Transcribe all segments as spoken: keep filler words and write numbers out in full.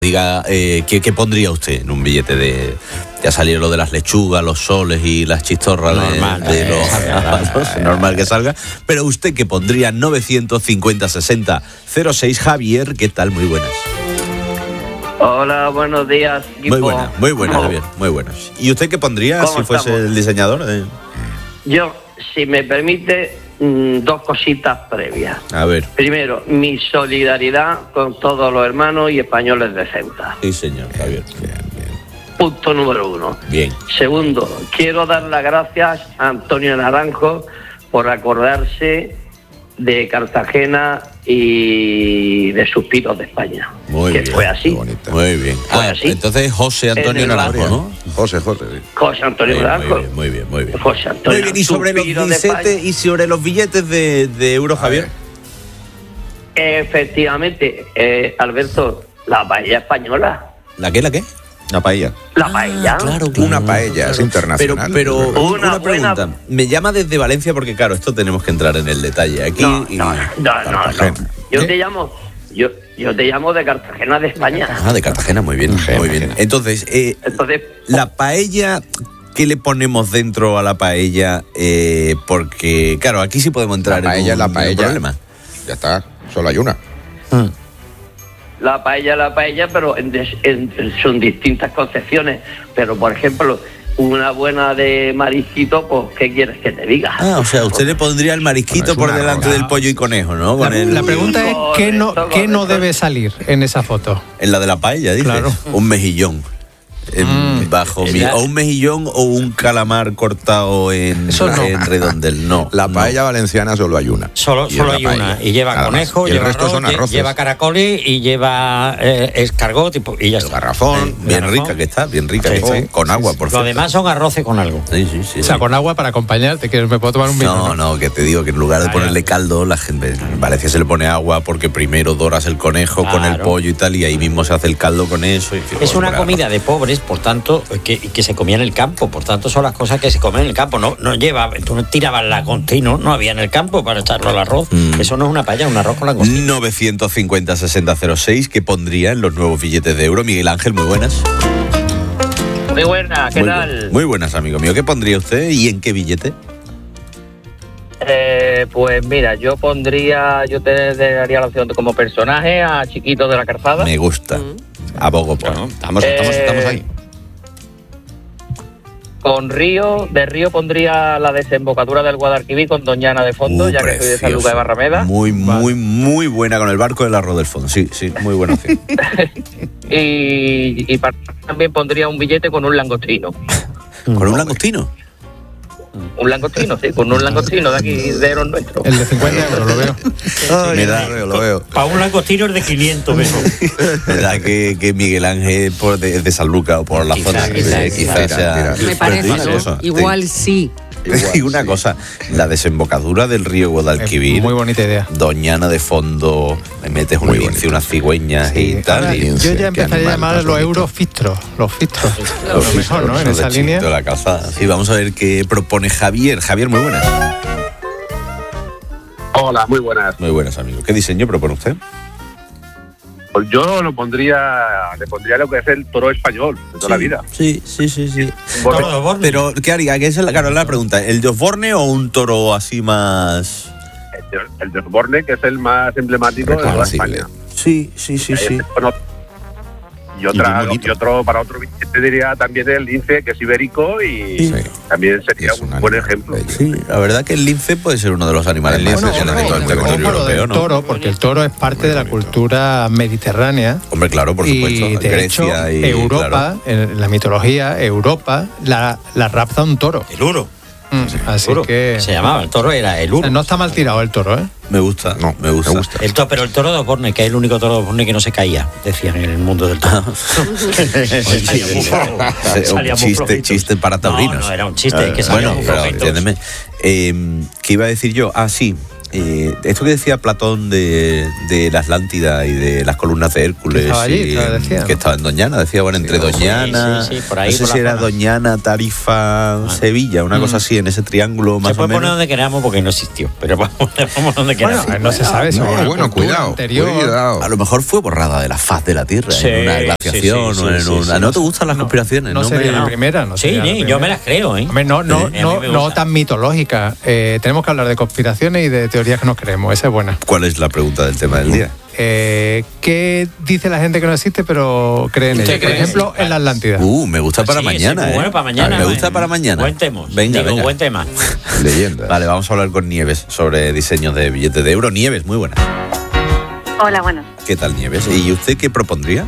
diga eh, ¿qué, qué pondría usted en un billete de... Ya salió lo de las lechugas, los soles y las chistorras normal, de, de eh, los zapatos, eh, normal que salga. Pero usted que pondría novecientos cincuenta sesenta cero seis. Javier, ¿qué tal? Muy buenas. Hola, buenos días, equipo. Muy buenas, muy buenas, ¿Cómo? Javier, muy buenas. ¿Y usted qué pondría si fuese estamos? el diseñador? De... Yo, si me permite, mmm, dos cositas previas. A ver. Primero, mi solidaridad con todos los hermanos y españoles de Ceuta. Sí, señor, Javier. Punto número uno. Bien. Segundo, quiero dar las gracias a Antonio Naranjo por acordarse de Cartagena y de Suspiros de España. Muy que bien. fue así. Muy bien. Fue Ah, así. entonces José Antonio Naranjo, ¿no? José, José. Sí. José Antonio Muy, Naranjo. muy bien, muy bien, muy bien. José Antonio. Muy bien, y sobre los Suspiro de billetes, España. y sobre los billetes de, de euro, Javier. Efectivamente, eh, Alberto, la paella española. ¿La qué, la qué? Una paella. La paella. Ah, claro, claro, Una paella, claro. es internacional. Pero, pero Una una, buena- pregunta. Me llama desde Valencia porque, claro, esto tenemos que entrar en el detalle. Aquí No, y- no, no, no, no, no. Yo te llamo, yo, yo te llamo de Cartagena de España. Ah, de Cartagena, muy bien, muy bien. Entonces, eh, Entonces, la paella, ¿qué le ponemos dentro a la paella? Eh, porque, claro, aquí sí podemos entrar La paella en es la un, en un paella. problema. Ya está, solo hay una. la paella, la paella, pero en des- en- son distintas concepciones. Pero, por ejemplo, una buena de marisquito, pues, ¿qué quieres que te diga? Ah, o sea, usted le pondría el marisquito Bueno, es por una delante roca. del pollo y conejo, ¿no? La, Con el- la pregunta es, ¿qué no, Correcto, ¿qué no correcto. debe salir en esa foto? En la de la paella, dice. Claro. Un mejillón. En- Mm. bajo mi, Ya. o un mejillón o un calamar cortado en, Eso no. en redondel. No. La no. paella valenciana solo hay una. Solo, Y es solo la hay paella. una. Y lleva Nada conejo, más. Y el lleva resto arroz, son lle- arroces. lleva caracoles y lleva eh, escargot y, po- y ya El está. garrafón. Bien Garrafón. rica que está, bien rica. Sí, que está. sí. Con agua, por Lo cierto. demás son arroces con algo. Sí, sí, sí. O sea, sí. con agua para acompañarte, que me puedo tomar un vino. No, no, que te digo que en lugar de Ah, ponerle ya. caldo, la gente en Valencia se le pone agua porque primero doras el conejo con el Claro. pollo y tal, y ahí mismo se hace el caldo con eso. Y, Es una bueno, comida de pobres, por tanto, que, que se comía en el campo. Por tanto, son las cosas que se comen en el campo. No, no lleva, tú no tirabas langostino, no había en el campo para echarlo al arroz. Mm. Eso no es una paella, es un arroz con langostino. novecientos cincuenta sesenta cero seis, que pondría en los nuevos billetes de euro. Miguel Ángel, muy buenas. Muy buena, ¿qué muy, tal? bu- muy buenas, amigo mío. ¿Qué pondría usted y en qué billete? Eh, pues mira, yo pondría, yo te daría la opción de como personaje a Chiquito de la Calzada. Me gusta. Abogo por. Bueno, estamos, estamos, Eh, estamos ahí. Con Río, de Río pondría la desembocadura del Guadalquivir con Doñana de fondo, Uh, ya que soy de San precioso. Lucas de Barrameda. Muy, muy, muy buena con el barco del arroz del fondo. Sí, sí, muy buena opción. Y, y para- también pondría un billete con un langostino. ¿Con un langostino? Un langostino, sí, con un langostino de aquí, de los nuestros. El de cincuenta euros, lo veo. Me da, lo veo, lo veo. Para un langostino es de quinientos pesos. me da que, que Miguel Ángel por de, de San Lucas o por la Quizá, zona. quizá, eh, quizá. quizás sea. Mira, mira. Me Pero parece, te digo una ¿no? cosa, te- Igual sí. Y una cosa, la desembocadura del río Guadalquivir, Muy bonita idea. Doñana de fondo, me metes un Muy lince, bonito. unas cigüeñas y Sí. tal. Ahora, y- lince, yo qué ya empezaría a animal llamar más los bonito. euros fistros. Los fistros. Los Lo mejor, ¿no? En Los de esa Chiquito línea. de la calzada. Sí, vamos a ver qué propone Javier. Javier, muy buenas. Hola, muy buenas. Muy buenas, amigo. ¿Qué diseño propone usted? Pues yo lo pondría, le pondría lo que es el toro español de toda la vida. Sí, sí, sí, sí. Porque- Toro de Osborne. Pero, ¿qué haría? ¿Qué es la, claro, la pregunta? ¿El de Osborne o un toro así más...? el de- el de Osborne, que es el más emblemático de toda Reconocible. España. Sí, sí, sí, sí. Bueno, y, otra, muy bonito. y otro, para otro billete diría también el lince, que es ibérico y Sí. también sería Es un un buen animal ejemplo. bello. Sí, la verdad que el lince puede ser uno de los animales El más lince especiales tiene de todo el muy territorio Ojo lo europeo, del ¿no? toro, porque el toro es parte Muy de la bonito. cultura mediterránea. Hombre, claro, por supuesto. Y de hecho, Grecia y Europa, claro. en la mitología, Europa, la, la rapta un toro. El uro. Mm, así Toro. que. Se llamaba, el toro era el uro. No está mal tirado el toro, ¿eh? Me gusta, No, me gusta. me gusta. El to- pero el toro de Osborne, que es el único toro de Osborne que no se caía, decían en el mundo del toro. Salía muy flojo. Sí, Salía un muy chiste, flojito. chiste para taurinos. No, no, era un chiste, es que salía Bueno, muy pero flojito. entiéndeme. Eh, ¿Qué iba a decir yo? Ah, sí. Eh, esto que decía Platón de, de la Atlántida y de las columnas de Hércules, Que estaba allí, y, claro, decía, ¿no? que estaba en Doñana, decía, bueno, entre Sí, Doñana, sí, sí, por ahí, no sé por si la era zona. Doñana, Tarifa, Sevilla, una cosa así, en ese triángulo más Se puede o menos. poner donde queramos porque no existió, pero vamos, vamos donde Bueno, queramos. no se sabe. No, seguro, bueno, cultura cuidado. anterior. Cuidado. A lo mejor fue borrada de la faz de la Tierra, Sí, en una sí, glaciación sí, o en sí, una... sí, ¿No sí. te gustan las No, conspiraciones? no sería me- la primera, no Sí, sería la sí, primera. yo me las creo, ¿eh? Hombre, no, no, Sí, a mí no, me no gusta. tan mitológica. Eh, tenemos que hablar de conspiraciones y de teorías que nos creemos. Esa es buena. ¿Cuál es la pregunta del tema del día? Eh, ¿Qué dice la gente que no existe pero cree en ¿Usted ella? Por cree? ejemplo, en la Atlántida. Uh, me gusta para Sí, mañana, sí, ¿eh? bueno, para mañana. Me gusta para mañana. Buen tema. Venga, Digo, venga. buen tema. Leyenda. Vale, vamos a hablar con Nieves sobre diseños de billetes de euro. Nieves, muy buena. Hola, buenas. ¿Qué tal, Nieves? ¿Y usted qué propondría?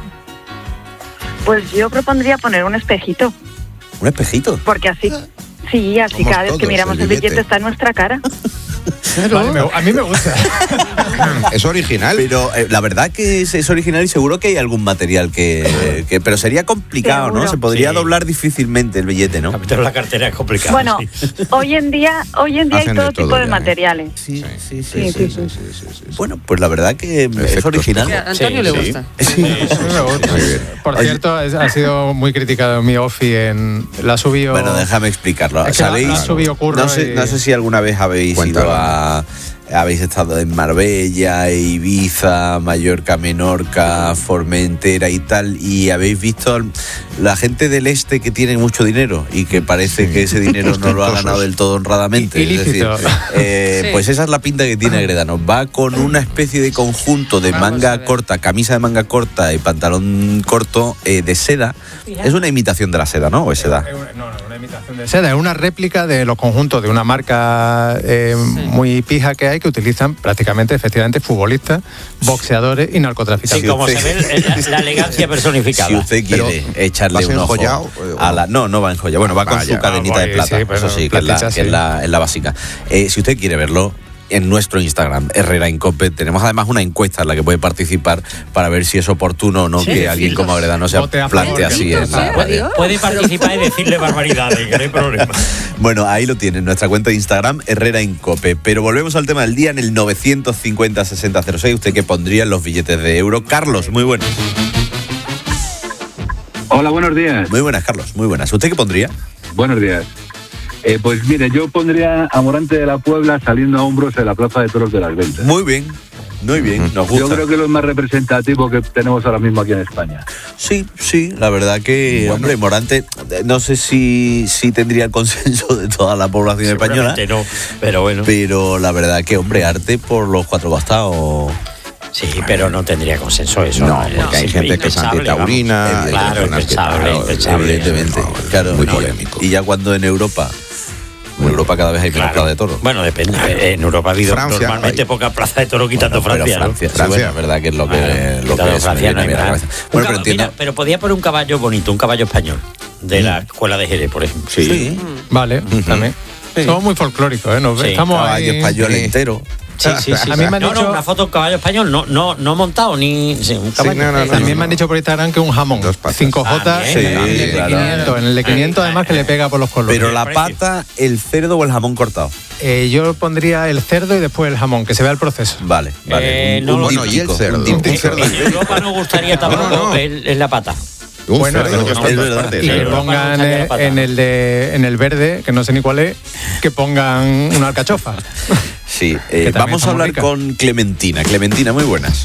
Pues yo propondría poner un espejito, ¿Un espejito? porque así, sí, así Somos cada vez que todos miramos el el billete. billete está en nuestra cara. Vale, me- a mí me gusta. Es original. Pero eh, la verdad que es, es original y seguro que hay algún material que... que- pero sería complicado, ¿no? Seguro. Se podría Sí. doblar difícilmente el billete, ¿no? Meter la cartera es complicado. Bueno, sí. hoy en día, hoy en día hay Hacen todo de todo tipo de ya, ¿eh? materiales. Sí, sí, Sí, sí, sí. Bueno, pues la verdad que es Efectos original. de- A Antonio Sí, le sí. gusta. A mí me gusta. Muy bien. Por Oye. cierto, es- ha sido muy criticado mi Ofi en la subió. Bueno, déjame explicarlo. Es que ¿Sabéis? la- la subió Curro no, sé, y- no sé si alguna vez habéis Cuéntalo. ido a... Habéis estado en Marbella, Ibiza, Mallorca, Menorca, Formentera y tal, y habéis visto al- la gente del este que tiene mucho dinero y que parece Sí. que ese dinero no lo ha ganado del todo honradamente. I- Es decir, ilícito. eh, Sí. pues esa es la pinta que tiene Agredano. Va con una especie de conjunto de Vamos a manga ver. corta, camisa de manga corta y pantalón corto eh, de seda. Es una imitación de la seda, ¿no? ¿O es seda? Es una- No, no, una imitación de seda. Es una réplica de los conjuntos de una marca eh, muy pija que hay que utilizan prácticamente, efectivamente, futbolistas, boxeadores y narcotraficantes. Sí, como usted- se ve la, la elegancia personificada. Si usted quiere Pero, echarle ¿va a ser un ojo enjollado, eh, a la, no, no va enjollado. Bueno, va con Vaya, su cadenita ah, de voy, plata. sí, pero eso sí, que es la, platita, que es sí. la, es la básica. Eh, si usted quiere verlo, en nuestro Instagram, Herrera Incope, tenemos además una encuesta en la que puede participar para ver si es oportuno o no Sí, que sí, alguien sí. como Agredano se Vote a favor, plantee así sí, en sí, la sí, radio. adiós. Puede participar y decirle barbaridades, que no hay problema. Bueno, ahí lo tienen, nuestra cuenta de Instagram, Herrera Incope. Pero volvemos al tema del día en el novecientos cincuenta sesenta cero seis. ¿Usted qué pondría en los billetes de euro? Carlos, muy buenas. Hola, buenos días. Muy buenas, Carlos, muy buenas. ¿Usted qué pondría? Buenos días. Eh, pues mire, yo pondría a Morante de la Puebla saliendo a hombros en la Plaza de Toros de las Ventas. Muy bien, muy bien, nos gusta. Yo creo que es lo más representativo que tenemos ahora mismo aquí en España. Sí, sí, la verdad que, Bueno. hombre, Morante, eh, no sé si, si tendría el consenso de toda la población española, Seguramente no, pero bueno. pero la verdad que, hombre, arte por los cuatro costados. Sí, pero no tendría consenso eso. No, ¿no? porque hay Sí, gente que es impensable, antitaurina. vamos. hay Claro, personas que- impensable, claro, impensable. Evidentemente, no, claro. muy y- polémico. Y ya cuando en Europa, en Europa cada vez hay menos Claro. plaza de toro. Bueno, depende. En Europa ha habido Francia, normalmente hay. poca plaza de toro quitando Bueno, pero Francia. ¿no? Francia, sí, Francia. bueno, es verdad que es lo que, Claro, lo que quitando es, Francia me no hay viene a la más. cabeza. Un Bueno, pero caba- entiendo. mira, pero podía poner un caballo bonito, un caballo español, de la escuela de Jerez, por ejemplo. Sí, Vale, también. Somos muy folclóricos, ¿eh? Nos Sí, estamos caballo ahí- español Sí. entero. Sí, sí, sí. A mí me han no, dicho- no, una foto de un caballo español, no, no, no montado, ni sí, un caballo. no, no, no, También no, me han no. dicho por Instagram que un jamón. Dos patas. cinco J También, en, el- también, en el de claro. quinientos. En el de quinientos, además, que le pega por los colores. Pero la precio. pata, el cerdo o el jamón cortado. Eh, yo pondría el cerdo y después el jamón, que se vea el proceso. Vale, vale. Eh, no, un bueno, y el díptico, cerdo. un díptico. Un cerdo. En Europa no gustaría tampoco No, no. el- el la pata. Un Bueno, cerdo es que está en es dos verdad. partes, Y que ¿eh? Europa no pongan gustaría la eh, pata. en el de en el verde, que no sé ni cuál es, que pongan una alcachofa. Sí, Que eh, también vamos a está muy hablar rica. con Clementina. Clementina, muy buenas.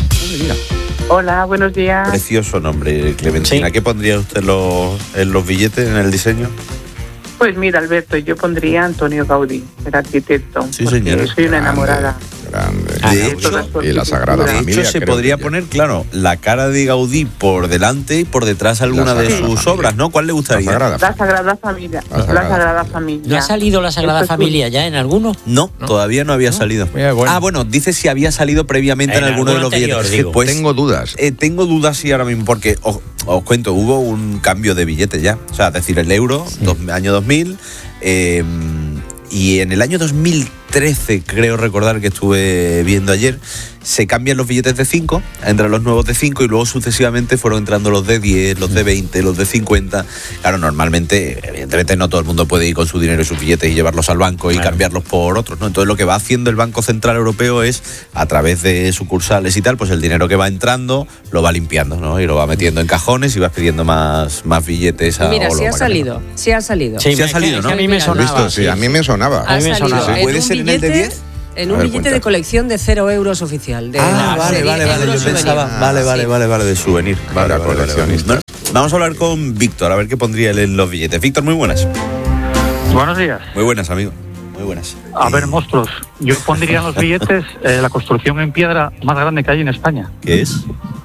Hola, buenos días. Precioso nombre, Clementina. Sí. ¿Qué pondría usted en los, en los billetes, en el diseño? Pues mira, Alberto, yo pondría a Antonio Gaudí, el arquitecto. Sí, porque señora. soy una Grande, enamorada. Grande. Ah, De no, hecho, Todas sus y la Sagrada de Familia. hecho, se creo podría que- poner, claro, la cara de Gaudí por delante y por detrás alguna de Sagrada sus Familia. obras, ¿no? ¿Cuál le La gustaría? Sagrada. La Sagrada Familia. La La Sagrada. Sagrada, Familia. ¿No ha salido la Sagrada Eso es Familia ya en alguno? No, todavía no había salido. Mira, bueno. Ah, bueno, dice si había salido previamente en, En alguno de algún los anterior, billetes. digo. Pues, Tengo dudas. eh, tengo dudas sí ahora mismo, porque os, os cuento, hubo un cambio de billete ya. O sea, es decir, el euro, dos- año dos mil, eh, y en el año dos mil trece, creo recordar que estuve viendo ayer, se cambian los billetes de cinco, entran los nuevos de cinco y luego sucesivamente fueron entrando los de diez, los de veinte, los de cincuenta. Claro, normalmente, evidentemente no todo el mundo puede ir con su dinero y sus billetes y llevarlos al banco y claro. cambiarlos por otros, ¿no? Entonces lo que va haciendo el Banco Central Europeo es, a través de sucursales y tal, pues el dinero que va entrando lo va limpiando, ¿no? Y lo va metiendo en cajones y vas pidiendo más, más billetes. A, Mira, sí ha salido, sí ha salido. Sí, sí ha salido, ¿no? A mí me sonaba. Sí, a mí me sonaba. Ha salido. ¿Puede ser en el de diez? En un ver, billete cuenta. de colección de cero euros oficial. De ah, vale, vale, vale, yo pensaba, ah, vale, vale, sí. vale, vale, de souvenir. Vale, Para vale, coleccionistas. vale, vale. Vamos a hablar con Víctor, a ver qué pondría él en los billetes. Víctor, muy buenas. Buenos días. Muy buenas, amigo. Muy buenas. A ver, monstruos, yo pondría en los billetes eh, la construcción en piedra más grande que hay en España. ¿Qué es?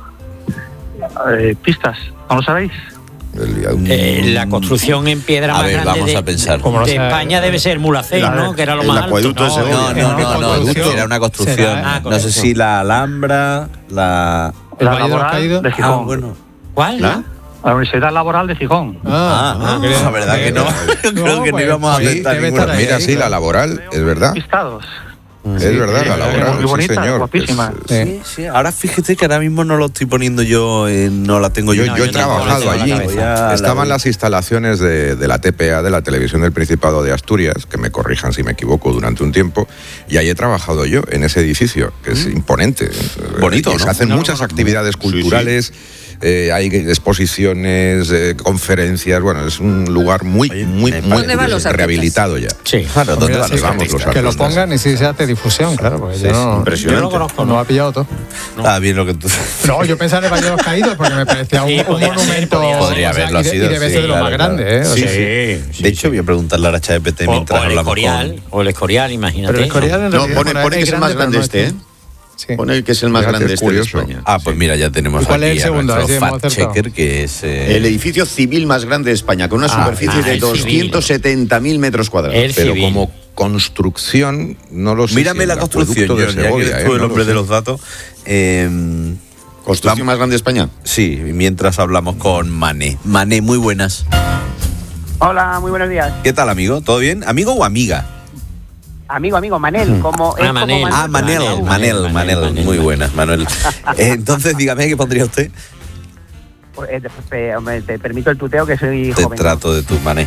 Eh, pistas, ¿no lo sabéis? Eh, la construcción en piedra a más ver, grande vamos de, a pensar. de, de España debe ser Mulhacén, ¿no? Que era lo el más acueducto alto. de Segovia. No, no, no, no, no, era una construcción. Ah, no sé si la Alhambra, la... La Valle de los laboral Caídos. de Gijón. Ah, bueno. ¿Cuál? ¿La? La Universidad Laboral de Gijón. Ah, ah, creo- la verdad que no. Yo creo No, que no pues, íbamos a pues, aceptar debe ninguna. estar ahí. Mira, sí, la laboral, es verdad. Pistados. Es verdad, la laboral, Muy sí, bonita, señor. guapísima. Es- Sí, sí. Ahora fíjate que ahora mismo no lo estoy poniendo yo, en- no la tengo yo. Yo, No, yo he yo tampoco trabajado le tengo allí. la cabeza. Estaban las instalaciones de, de la T P A, de la Televisión del Principado de Asturias, que me corrijan si me equivoco, durante un tiempo, y ahí he trabajado yo, en ese edificio, que es imponente. Bonito, Y ¿no? Se hacen No, muchas no, no. actividades culturales, eh, hay exposiciones, eh, conferencias, bueno, es un lugar muy, Oye, muy, me muy parece- ¿Dónde van los artistas? rehabilitado ya. Sí. Claro, ¿dónde Mira, van sí, los vamos, artistas? los Que lo artistas. pongan y si se hace difusión, claro, porque Sí, yo sí, no, impresionante. Yo no lo conozco, no ¿no? ha pillado todo. Está bien lo que tú... No, yo pensaba en el Valle de los Caídos porque me parecía un, Sí, un podría ser, monumento. podría ser. Podría o sea, haberlo y de- sido, Y debe sí, ser de lo claro, más claro. grande, ¿eh? O Sí, sea, sí. sí, De hecho, voy a preguntarle a ChatGPT O, mientras o el hablamos Escorial, con... o el Escorial, imagínate. Pero el Escorial en No, realidad, pone, bueno, pone que es el grande, más grande pero no este, ¿eh? es- Sí. Pone que es el más Fíjate, grande es este de curioso. España. Ah, pues mira, ya tenemos ¿Y cuál aquí es el segundo? a A ver si nuestro hemos fact acertado. checker, que es... eh, El edificio civil más grande de España, con una Ah, superficie ah, de el civil. doscientos setenta mil metros cuadrados. El Pero civil. como construcción, no lo sé. Mírame si la el construcción, acueducto de John, ya que Segovia, eres ¿eh? tú el No lo hombre de sé. los datos. Eh, ¿Construcción más grande de España? sí, mientras hablamos con Mané. Mané, muy buenas. Hola, muy buenos días. ¿Qué tal, amigo? ¿Todo bien? ¿Amigo o amiga? Amigo, amigo, Manel, como es Ah, como Manel. Ah, Manel, Manel, Manel, Manel, Manel. Manel, Muy Manel. buenas, Manuel. Eh, Entonces, dígame, ¿qué pondría usted? Pues, eh, eh, hombre, te permito el tuteo que soy Te joven. trato de tu Mané.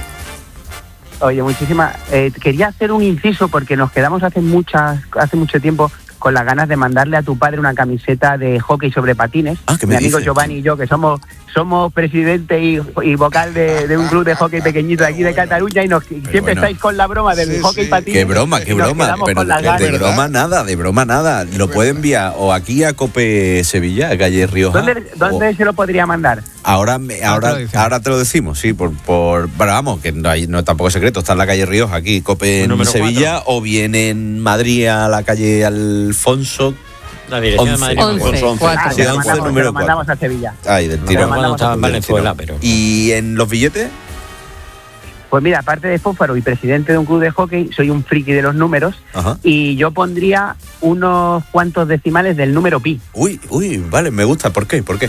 Oye, muchísimas. Eh, quería hacer un inciso porque nos quedamos hace muchas, hace mucho tiempo con las ganas de mandarle a tu padre una camiseta de hockey sobre patines. Ah, ¿qué me Mi amigo dice? Giovanni y yo, que somos somos presidente y, y vocal de, de un club de hockey pequeñito de aquí de Cataluña y nos, siempre bueno. estáis con la broma del Sí, hockey sí. patines. Qué broma, qué y nos broma. quedamos Pero con las de, ganas. de broma nada, de broma nada. Lo puede enviar o aquí a Cope Sevilla, a calle Rioja. ¿Dónde, dónde o- se lo podría mandar? Ahora, me- Ahora ahora, te lo decimos. ahora te lo decimos, sí, por, por pero vamos, que no, hay, no tampoco es secreto, está en la calle Rioja, aquí, Cope en Número Sevilla, o bien en Madrid a la calle Alfonso, La dirección de once. Madrid. once, Alfonso, once. cuatro. Ah, Sí, se lo once, mandamos, se número lo mandamos a Sevilla. ay, del Pero tirón. mandamos Cuando estaba en a Valenzuela, pero... Y en los billetes, Pues mira, aparte de fósforo y presidente de un club de hockey, soy un friki de los números ajá. y yo pondría unos cuantos decimales del número pi. Uy, uy, vale, me gusta, ¿por qué? ¿Por qué?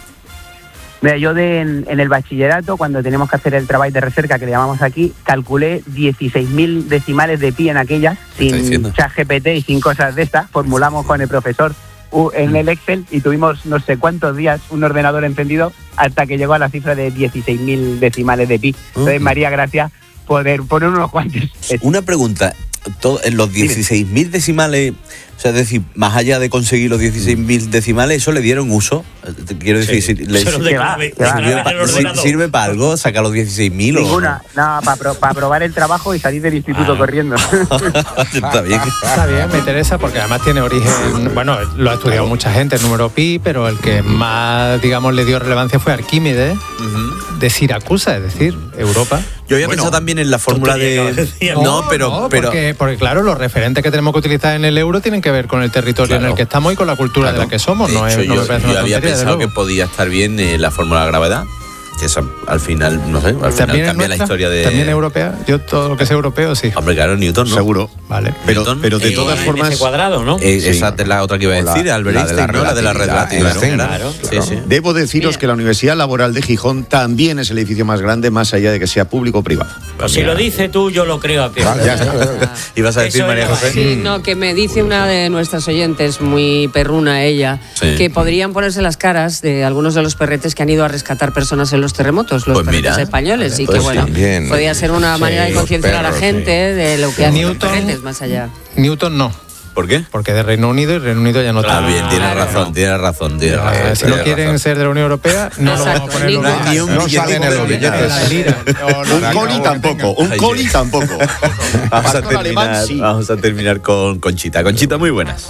Mira, yo de, en, en el bachillerato, cuando teníamos que hacer el trabajo de recerca, que le llamamos aquí, calculé dieciséis mil decimales de pi en aquellas, ¿Qué está sin diciendo? ChatGPT y sin cosas de estas. Formulamos con el profesor uh, en el Excel y tuvimos no sé cuántos días un ordenador encendido hasta que llegó a la cifra de dieciséis mil decimales de pi. Entonces, Uh. María, gracias poder poner unos cuantos. Una pregunta, todo, en los dieciséis mil decimales, o sea, es decir, más allá de conseguir los dieciséis mil decimales, ¿eso le dieron uso? Eh, Quiero decir, Sí. si le- Eso de ¿Qué va? clave, ¿Qué va? de clave ¿sirve, en pa- el si- ordenador. ¿sirve para algo sacar los dieciséis mil o Ninguna, nada, para probar el trabajo y salir del instituto Ah. corriendo. Está bien. Está bien, me interesa porque además tiene origen, bueno, lo ha estudiado mucha gente, el número pi, pero el que más, digamos, le dio relevancia fue Arquímedes Ujú. de Siracusa, es decir, Europa. Yo había Bueno, pensado también en la fórmula tontería que de... acabas de decir. No, pero... no, pero porque, porque claro, los referentes que tenemos que utilizar en el euro tienen que ver con el territorio Claro. en el que estamos y con la cultura Claro. de la que somos. De No, hecho, es, no yo, me parece yo una había tontería, desde pensado que luego. podía estar bien eh, la fórmula de la gravedad. Que esa, al final, no sé, al final cambia la historia de... ¿También europea? Yo todo lo que es europeo, sí. Hombre, claro, Newton, ¿no? Seguro. Vale. Pero, Newton, pero de eh, todas en formas... ese cuadrado, ¿no? Eh, Sí. Esa es la otra que iba a La- decir, Albert la de la Einstein, ¿no? La de la red relatividad, relativa. claro, ¿no? claro. Sí, sí. Debo deciros Mira. que la Universidad Laboral de Gijón también es el edificio más grande, más allá de que sea público o privado. Pues si lo dices tú, yo lo creo a pie. Vale, ya está. ¿Ibas a decir, Eso María era- José? Sí, no, que me dice una de nuestras oyentes, muy perruna ella, Sí. que podrían ponerse las caras de algunos de los perretes que han ido a rescatar personas en los terremotos, los Pues perretes mira, españoles, y pues que bueno, también. podría ser una Sí, manera de los concienciar a la perros, gente sí. de lo que hacen los Newton- perretes más allá. Newton no, ¿Por qué? porque de Reino Unido y Reino Unido ya no Ah, está. bien, tienes Claro. razón, tienes razón, tienes Eh, razón. si no tienes quieren razón. ser de la Unión Europea, no lo Exacto, vamos a poner ningún nunca. Ni un No billetico salen en de los billetes. billetes. La lira. O la- Un la- coli la- tampoco, un Ay, coli sí. tampoco. Vamos a Pastor alemán, terminar, sí. vamos a terminar con Conchita. Conchita, muy buenas.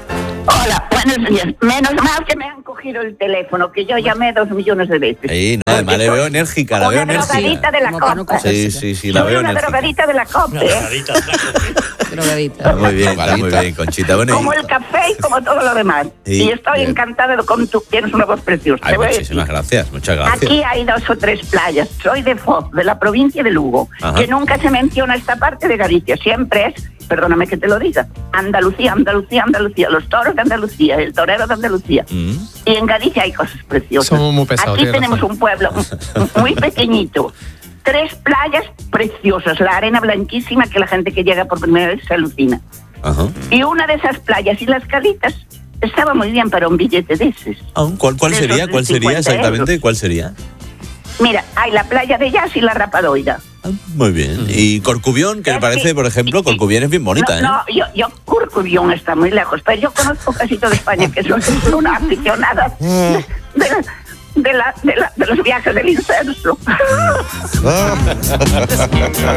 Hola, buenos días. Menos mal que me han cogido el teléfono, que yo llamé dos millones de veces. Sí, no, además le veo enérgica, la veo Una drogadita enérgica. de la Como para no copa. Sí, sí, sí, la Soy veo una enérgica. drogadita de la copa, ¿eh? Drogadita. Está muy bien, está muy Drogadita. bien, Conchita. Bueno, Como y- el café y como todo lo demás. Sí, Y estoy bien. encantada de cómo tú tienes una voz preciosa. Ay, Te voy a muchísimas decir. gracias, muchas gracias. Aquí hay dos o tres playas. Soy de Foz, de la provincia de Lugo, Ajá. que nunca se menciona esta parte de Galicia. Siempre es, perdóname que te lo diga, Andalucía, Andalucía, Andalucía, los toros de Andalucía, el torero de Andalucía. Mm. Y en Galicia hay cosas preciosas. Somos muy pesados, Aquí tienes tenemos razón. un pueblo muy pequeñito. Tres playas preciosas, la arena blanquísima que la gente que llega por primera vez se alucina. Ajá. Y una de esas playas y las calitas estaba muy bien para un billete de esos. Ah, ¿Cuál, cuál De sería? esos ¿Cuál sería cincuenta exactamente? euros. ¿Cuál sería? Mira, hay la playa de Jazz y la Rapadoira. Muy bien. Y Corcubión, que me Es parece, que- por ejemplo, Corcubión es bien bonita, no, ¿eh? no, yo, yo Corcubión está muy lejos, pero yo conozco casi toda España, que soy una aficionada de, de, de la, de, la, de los viajes del incenso.